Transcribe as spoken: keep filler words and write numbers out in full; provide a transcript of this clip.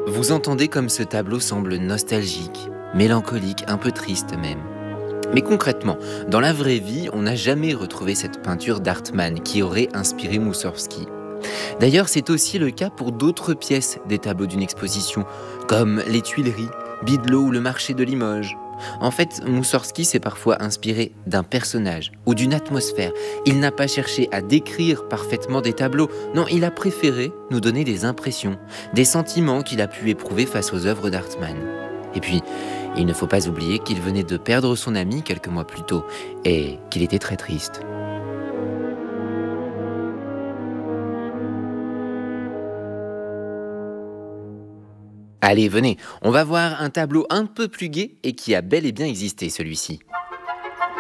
Vous entendez comme ce tableau semble nostalgique, mélancolique, un peu triste même. Mais concrètement, dans la vraie vie, on n'a jamais retrouvé cette peinture d'Artmann qui aurait inspiré Moussorgsky. D'ailleurs, c'est aussi le cas pour d'autres pièces des tableaux d'une exposition, comme les Tuileries, Bidlot ou le marché de Limoges. En fait, Moussorgsky s'est parfois inspiré d'un personnage ou d'une atmosphère. Il n'a pas cherché à décrire parfaitement des tableaux, non, il a préféré nous donner des impressions, des sentiments qu'il a pu éprouver face aux œuvres d'Artmann. Et puis, il ne faut pas oublier qu'il venait de perdre son ami quelques mois plus tôt et qu'il était très triste. Allez, venez, on va voir un tableau un peu plus gai et qui a bel et bien existé celui-ci.